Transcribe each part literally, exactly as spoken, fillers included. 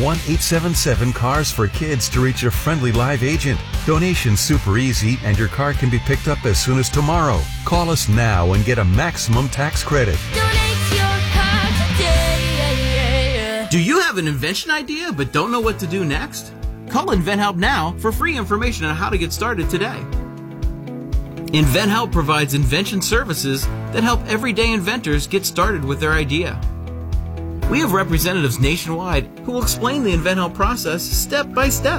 one eight seven seven cars for kids to reach a friendly live agent. Donation's super easy, and your car can be picked up as soon as tomorrow. Call us now and get a maximum tax credit. Donate your car today. Do you have an invention idea but don't know what to do next? Call InventHelp now for free information on how to get started today. InventHelp provides invention services that help everyday inventors get started with their idea. We have representatives nationwide who will explain the InventHelp process step by step.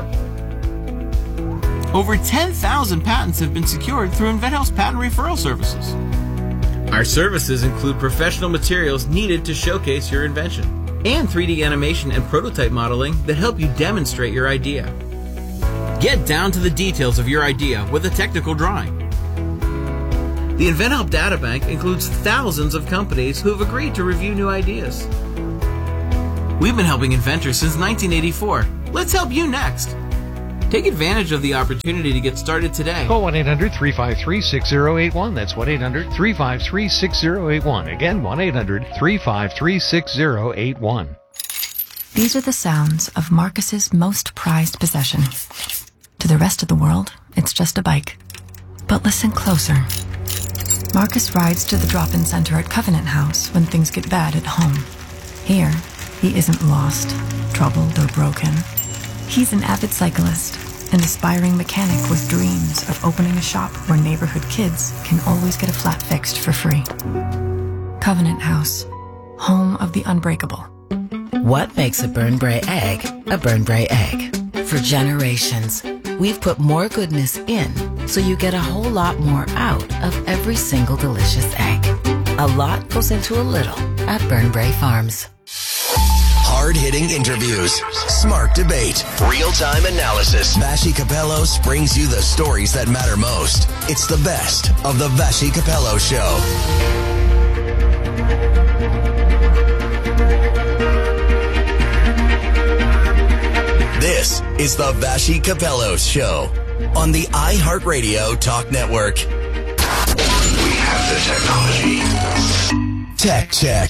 Over ten thousand patents have been secured through InventHelp's patent referral services. Our services include professional materials needed to showcase your invention and three D animation and prototype modeling that help you demonstrate your idea. Get down to the details of your idea with a technical drawing. The InventHelp Databank includes thousands of companies who have agreed to review new ideas. We've been helping inventors since nineteen eighty-four. Let's help you next. Take advantage of the opportunity to get started today. Call one eight hundred three five three six zero eight one. That's one eight hundred three five three six zero eight one. Again, one eight hundred three five three six zero eight one. These are the sounds of Marcus's most prized possession. To the rest of the world, it's just a bike. But listen closer. Marcus rides to the drop-in center at Covenant House when things get bad at home. Here, he isn't lost, troubled, or broken. He's an avid cyclist, an aspiring mechanic with dreams of opening a shop where neighborhood kids can always get a flat fixed for free. Covenant House, home of the unbreakable. What makes a Burnbrae egg a Burnbrae egg? For generations, we've put more goodness in so you get a whole lot more out of every single delicious egg. A lot goes into a little at Burnbrae Farms. Hard-hitting interviews, smart debate, real-time analysis. Vassy Kapelos brings you the stories that matter most. It's the best of the Vassy Kapelos Show. This is the Vassy Kapelos Show on the iHeartRadio Talk Network. We have the technology. Tech Check.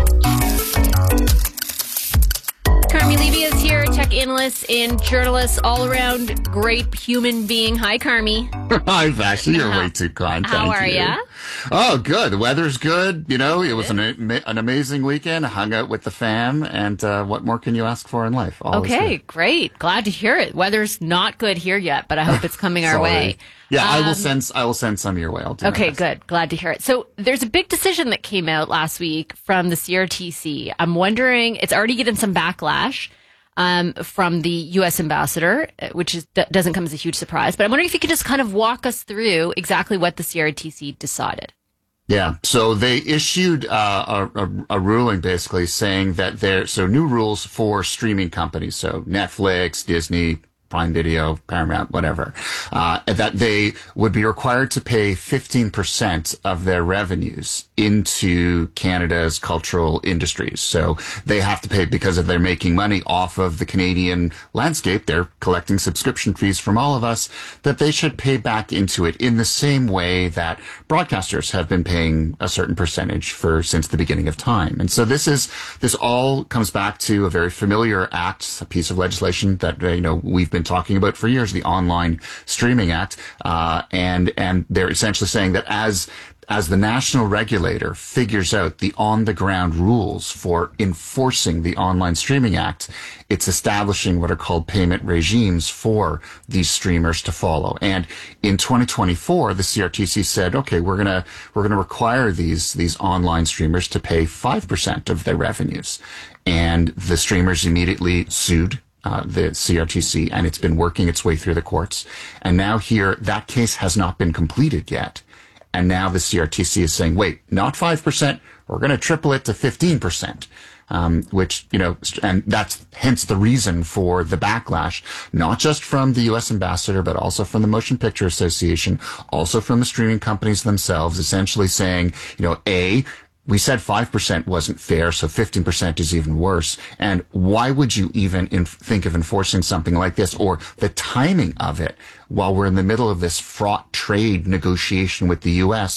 Carmi Levy is here, tech analyst and journalist, all around great human being. Hi, Carmi. Hi, Vassy. You're way too kind. How Thank are you. ya? Oh, good. The weather's good. You know, it was an, an amazing weekend. I hung out with the fam, and uh, what more can you ask for in life? All Okay, great. Glad to hear it. Weather's not good here yet, but I hope it's coming our way. Yeah, I will Um, send. I will send some your way. I'll do my Okay, best. good. Glad to hear it. So there's a big decision that came out last week from the C R T C. I'm wondering, it's already getting some backlash um, from the U S ambassador, which is, that doesn't come as a huge surprise. But I'm wondering if you could just kind of walk us through exactly what the C R T C decided. Yeah, so they issued uh, a, a, a ruling basically saying that there, so new rules for streaming companies, so Netflix, Disney, Prime Video, Paramount, whatever, uh, that they would be required to pay fifteen percent of their revenues into Canada's cultural industries. So they have to pay, because if they're making money off of the Canadian landscape, they're collecting subscription fees from all of us, that they should pay back into it in the same way that broadcasters have been paying a certain percentage for since the beginning of time. And so this is, this all comes back to a very familiar act, a piece of legislation that, uh, you know, we've been talking about for years, the Online Streaming Act, uh, and and they're essentially saying that as as the national regulator figures out the on-the-ground rules for enforcing the Online Streaming Act, it's establishing what are called payment regimes for these streamers to follow. And in twenty twenty-four, the C R T C said, okay, we're gonna we're gonna require these these online streamers to pay five percent of their revenues, and the streamers immediately sued Uh, the C R T C, and it's been working its way through the courts. And now here, that case has not been completed yet. And now the C R T C is saying, wait, not five percent, we're going to triple it to fifteen percent. Um, which, you know, and that's hence the reason for the backlash, not just from the U S ambassador, but also from the Motion Picture Association, also from the streaming companies themselves, essentially saying, you know, A, we said five percent wasn't fair, so fifteen percent is even worse. And why would you even inf- think of enforcing something like this, or the timing of it while we're in the middle of this fraught trade negotiation with the U S?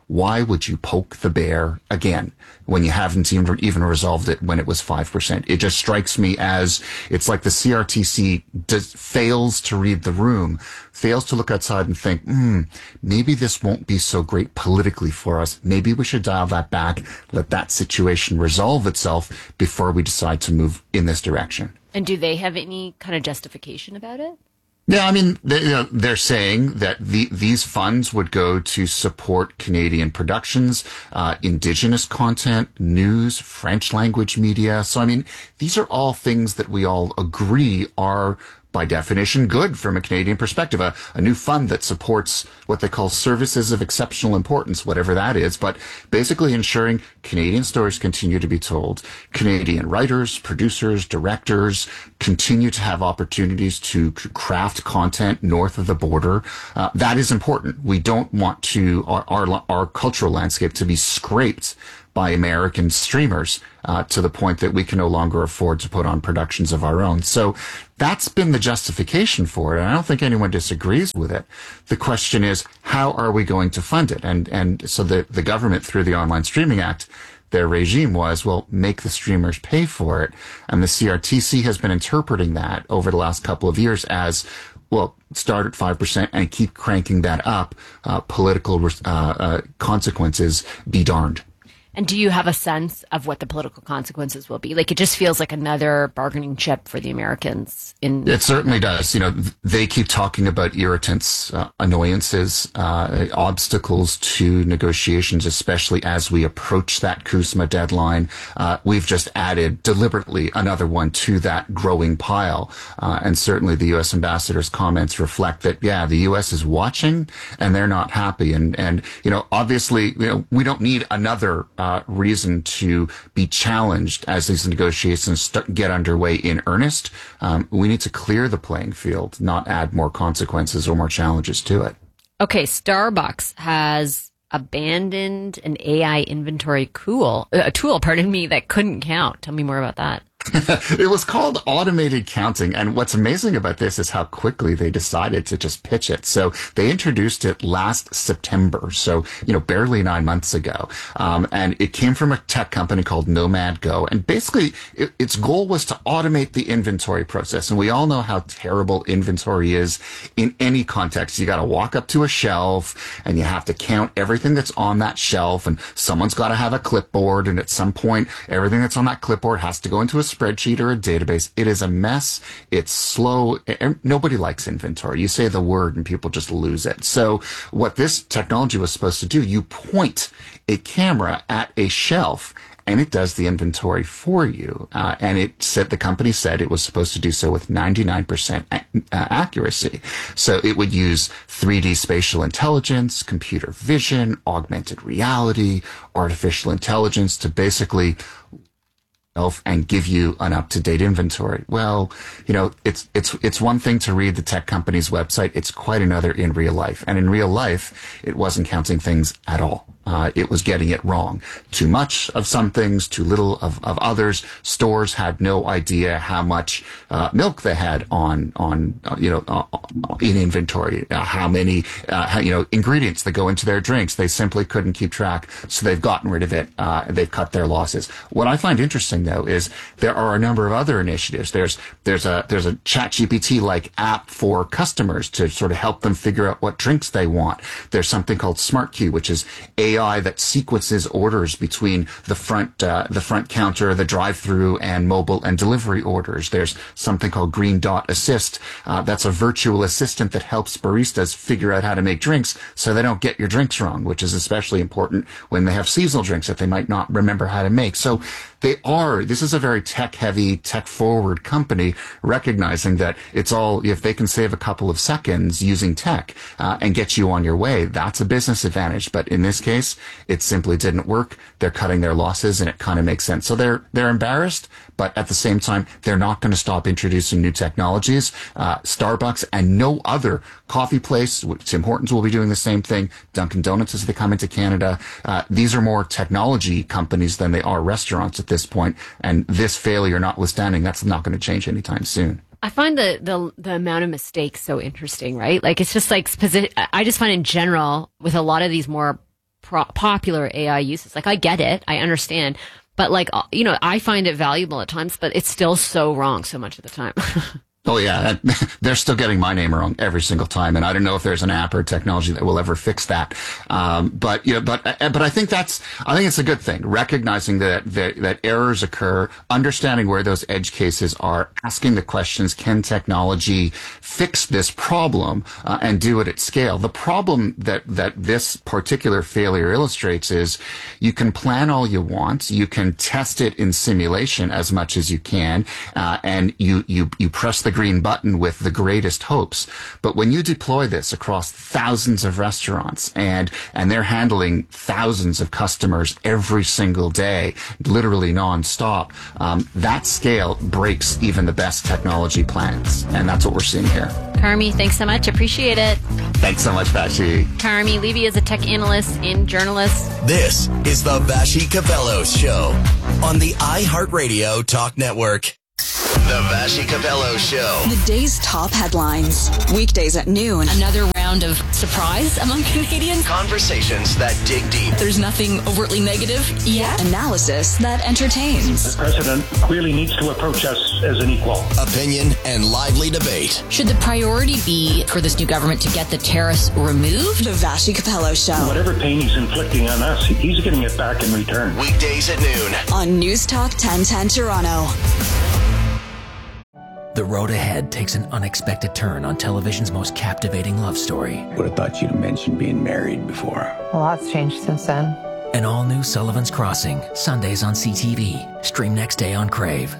why would you poke the bear again when you haven't even, even resolved it when it was five percent? It just strikes me as it's like the C R T C does, fails to read the room, fails to look outside and think, hmm, maybe this won't be so great politically for us. Maybe we should dial that back, let that situation resolve itself before we decide to move in this direction. And do they have any kind of justification about it? Yeah, I mean, they, you know, they're saying that the, these funds would go to support Canadian productions, uh, Indigenous content, news, French language media. So, I mean, these are all things that we all agree are, by definition, good from a Canadian perspective. A, a new fund that supports what they call services of exceptional importance, whatever that is, but basically ensuring Canadian stories continue to be told. Canadian writers, producers, directors continue to have opportunities to craft content north of the border. Uh, that is important. We don't want to our, our, our cultural landscape to be scraped by American streamers uh, to the point that we can no longer afford to put on productions of our own. So that's been the justification for it, and I don't think anyone disagrees with it. The question is, how are we going to fund it? And and so the, the government, through the Online Streaming Act, their regime was, well, make the streamers pay for it. And the C R T C has been interpreting that over the last couple of years as, well, start at five percent and keep cranking that up. Uh, political uh, uh, consequences be darned. And do you have a sense of what the political consequences will be? Like, it just feels like another bargaining chip for the Americans. In It certainly does. You know, they keep talking about irritants, uh, annoyances, uh, obstacles to negotiations, especially as we approach that CUSMA deadline. Uh, we've just added deliberately another one to that growing pile. Uh, and certainly the U S ambassador's comments reflect that, yeah, the U S is watching and they're not happy. And, and, you know, obviously, you know, we don't need another, uh, Uh, reason to be challenged as these negotiations start, get underway in earnest. Um, we need to clear the playing field, not add more consequences or more challenges to it. Okay, Starbucks has abandoned an A I inventory tool, a tool, pardon me, that couldn't count. Tell me more about that. It was called automated counting. And what's amazing about this is how quickly they decided to just pitch it. So they introduced it last September. So, you know, barely nine months ago. Um, and it came from a tech company called Nomad Go. And basically it, its goal was to automate the inventory process. And we all know how terrible inventory is in any context. You got to walk up to a shelf and you have to count everything that's on that shelf. And someone's got to have a clipboard. And at some point, everything that's on that clipboard has to go into a spreadsheet or a database. It is a mess. It's slow. Nobody likes inventory. You say the word and people just lose it. So what this technology was supposed to do, you point a camera at a shelf and it does the inventory for you. Uh, and it said, the company said it was supposed to do so with ninety-nine percent a- uh, accuracy. So it would use three D spatial intelligence, computer vision, augmented reality, artificial intelligence to basically and give you an up-to-date inventory. Well, you know, it's it's it's one thing to read the tech company's website. It's quite another in real life. And in real life, it wasn't counting things at all. Uh, it was getting it wrong. Too much of some things, too little of, of others. Stores had no idea how much uh, milk they had on on uh, you know uh, in inventory. Uh, how many uh, how, you know ingredients that go into their drinks. They simply couldn't keep track. So they've gotten rid of it. Uh, they've cut their losses. What I find interesting, though, is there are a number of other initiatives. There's there's a there's a ChatGPT like app for customers to sort of help them figure out what drinks they want. There's something called SmartQueue, which is A I that sequences orders between the front uh, the front counter, the drive-through, and mobile and delivery orders. There's something called Green Dot Assist. Uh, that's a virtual assistant that helps baristas figure out how to make drinks so they don't get your drinks wrong, which is especially important when they have seasonal drinks that they might not remember how to make. So they are, this is a very tech-heavy, tech-forward company, recognizing that it's all, if they can save a couple of seconds using tech uh, and get you on your way, that's a business advantage. But in this case, it simply didn't work. They're cutting their losses, and it kind of makes sense. So they're they're embarrassed, but at the same time, they're not going to stop introducing new technologies. Uh, Starbucks and no other coffee place, Tim Hortons will be doing the same thing. Dunkin' Donuts as they come into Canada. Uh, these are more technology companies than they are restaurants at this point, and this failure notwithstanding, that's not going to change anytime soon. I find the, the the amount of mistakes so interesting, right? Like, it's just like, I just find in general, with a lot of these more pro- popular A I uses. Like, I get it. I understand. But like, you know, I find it valuable at times, but it's still so wrong so much of the time. Oh, yeah. They're still getting my name wrong every single time. And I don't know if there's an app or technology that will ever fix that. Um, but, you know, but, but I think that's, I think it's a good thing. Recognizing that, that, that errors occur, understanding where those edge cases are, asking the questions, can technology fix this problem, uh, and do it at scale? The problem that, that this particular failure illustrates is you can plan all you want. You can test it in simulation as much as you can. Uh, and you, you, you press the green button with the greatest hopes. But when you deploy this across thousands of restaurants and, and they're handling thousands of customers every single day, literally nonstop, um, that scale breaks even the best technology plans. And that's what we're seeing here. Carmi, thanks so much. Appreciate it. Thanks so much, Vashi. Carmi Levy is a tech analyst and journalist. This is the Vashi Capello Show on the iHeartRadio Talk Network. The Vashi Capello Show. The day's top headlines. Weekdays at noon. Another round of surprise among Canadians. Conversations that dig deep. There's nothing overtly negative yet. Analysis that entertains. The president clearly needs to approach us as an equal. Opinion and lively debate. Should the priority be for this new government to get the tariffs removed? The Vashi Capello Show. Whatever pain he's inflicting on us, he's getting it back in return. Weekdays at noon. On News Talk ten ten Toronto. The road ahead takes an unexpected turn on television's most captivating love story. Would have thought you'd mentioned being married before. A lot's changed since then. An all-new Sullivan's Crossing, Sundays on C T V. Stream next day on Crave.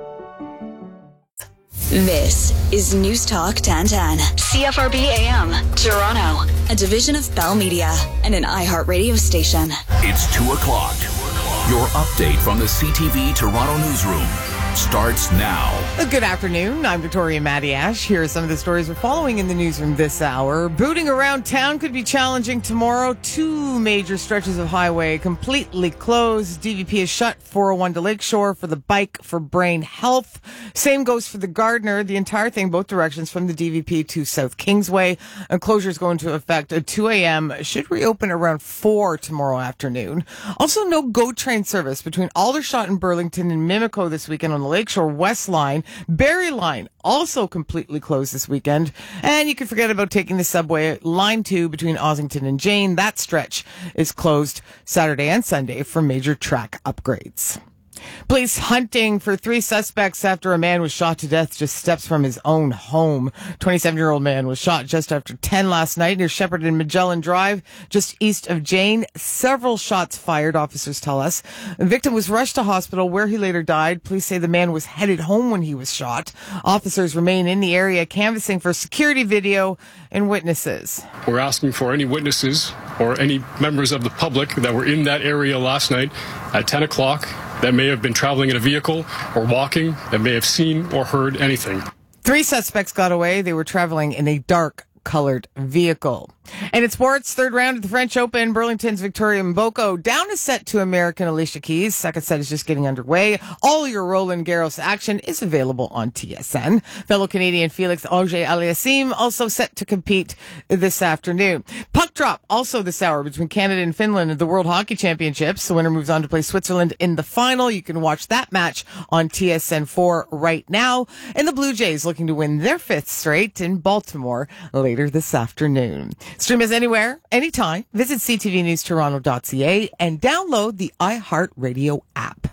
This is News Talk ten ten. C F R B A M, Toronto. A division of Bell Media and an iHeartRadio station. It's two o'clock. Your update from the C T V Toronto newsroom starts now. Good afternoon. I'm Victoria Matiash. Here are some of the stories we're following in the newsroom this hour. Booting around town could be challenging tomorrow. Two major stretches of highway completely closed. D V P is shut four oh one to Lakeshore for the bike for brain health. Same goes for the Gardner. The entire thing, both directions from the D V P to South Kingsway. And closures go into effect at two a.m. Should reopen around four tomorrow afternoon. Also, no GO train service between Aldershot and Burlington and Mimico this weekend on the Lakeshore West Line. Berry Line also completely closed this weekend. And you can forget about taking the subway. Line two between Ossington and Jane. That stretch is closed Saturday and Sunday for major track upgrades. Police hunting for three suspects after a man was shot to death just steps from his own home. twenty-seven-year-old man was shot just after ten last night near Shepherd and Magellan Drive, just east of Jane. Several shots fired, officers tell us. The victim was rushed to hospital where he later died. Police say the man was headed home when he was shot. Officers remain in the area canvassing for security video and witnesses. We're asking for any witnesses or any members of the public that were in that area last night at ten o'clock that may have been traveling in a vehicle or walking, that may have seen or heard anything. Three suspects got away. They were traveling in a dark colored vehicle. And in sports, third round of the French Open, Burlington's Victoria Mboko down a set to American Alicia Keys. Second set is just getting underway. All your Roland Garros action is available on T S N. Fellow Canadian Felix Auger-Aliassime also set to compete this afternoon. Puck drop also this hour between Canada and Finland at the World Hockey Championships. The winner moves on to play Switzerland in the final. You can watch that match on T S N four right now. And the Blue Jays looking to win their fifth straight in Baltimore later this afternoon. Stream us anywhere, anytime. Visit c t v news toronto dot c a and download the iHeartRadio app.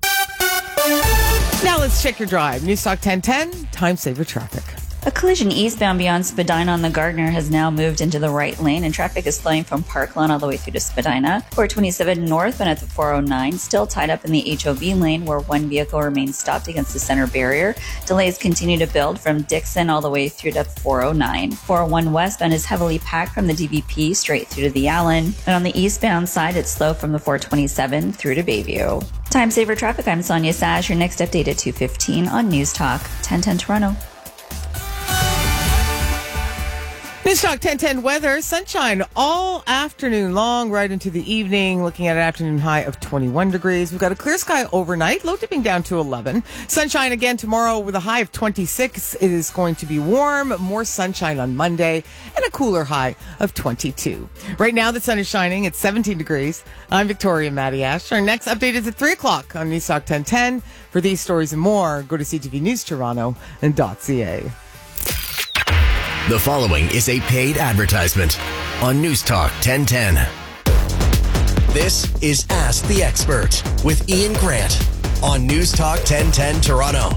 Now let's check your drive. Newstalk ten ten, time saver traffic. A collision eastbound beyond Spadina on the Gardner has now moved into the right lane, and traffic is flowing from Parkland all the way through to Spadina. four twenty-seven northbound at the four oh nine, still tied up in the H O V lane where one vehicle remains stopped against the center barrier. Delays continue to build from Dixon all the way through to four oh nine. four oh one westbound is heavily packed from the D V P straight through to the Allen. And on the eastbound side, it's slow from the four twenty-seven through to Bayview. Time saver traffic, I'm Sonia Saj. Your next update at two fifteen on News Talk ten ten Toronto. Newstalk ten ten weather, sunshine all afternoon long, right into the evening, looking at an afternoon high of twenty-one degrees. We've got a clear sky overnight, low dipping down to eleven. Sunshine again tomorrow with a high of twenty-six. It is going to be warm, more sunshine on Monday, and a cooler high of twenty-two. Right now the sun is shining at seventeen degrees. I'm Victoria Matiash. Our next update is at three o'clock on Newstalk ten ten. For these stories and more, go to c t v news toronto dot c a. The following is a paid advertisement on Newstalk ten ten. This is Ask the Expert with Ian Grant on Newstalk ten ten Toronto.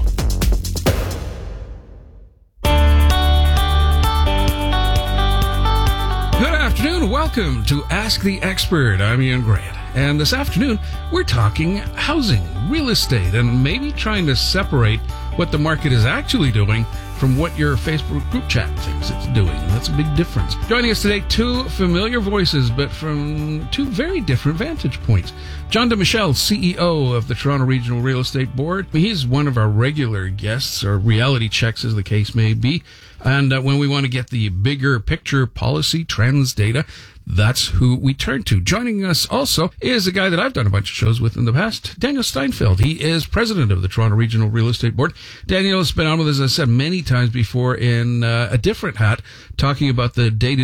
Good afternoon. Welcome to Ask the Expert. I'm Ian Grant. And this afternoon, we're talking housing, real estate, and maybe trying to separate what the market is actually doing from what your Facebook group chat thinks it's doing. That's a big difference. Joining us today, two familiar voices, but from two very different vantage points. John DeMichelle, C E O of the Toronto Regional Real Estate Board. He's one of our regular guests, or reality checks as the case may be. And uh, when we want to get the bigger picture policy trends data, that's who we turn to. Joining us also is a guy that I've done a bunch of shows with in the past, Daniel Steinfeld. He is president of the Toronto Regional Real Estate Board. Daniel has been on with us, as I said, many times before in uh, a different hat, talking about the day-to-day